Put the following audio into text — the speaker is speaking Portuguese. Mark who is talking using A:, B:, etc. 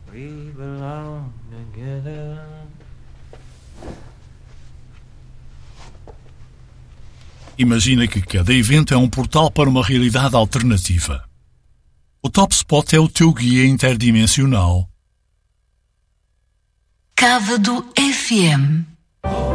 A: We belong together.
B: Imagina que cada evento é um portal para uma realidade alternativa. O Top Spot é o teu guia interdimensional.
C: Cávado FM.